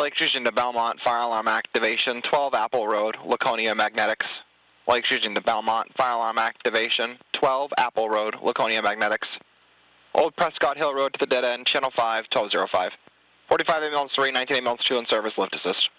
Lake Fusion to Belmont, fire alarm activation, 12 Apple Road, Laconia Magnetics. Lake Fusion to Belmont, fire alarm activation, 12 Apple Road, Laconia Magnetics. Old Prescott Hill Road to the dead end, channel 5, 1205. 45 ambulance 3, 19 ambulance 2 in service, lift assist.